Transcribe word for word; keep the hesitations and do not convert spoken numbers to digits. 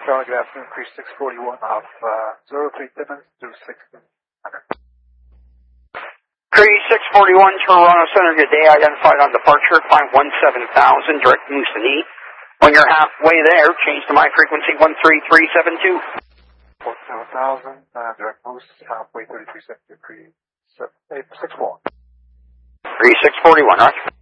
Charlie, good afternoon, Crease six forty-one off uh, zero three Timmins through sixteen hundred. Crease six forty-one, Toronto Center, good day. Identified on departure, climb one seven thousand, direct Moosonee. When you're halfway there, change to my frequency one three three seven two. one seven thousand, uh, direct Moose, halfway thirty-three seventy-two, Crease six forty-one. Crease six forty-one, right?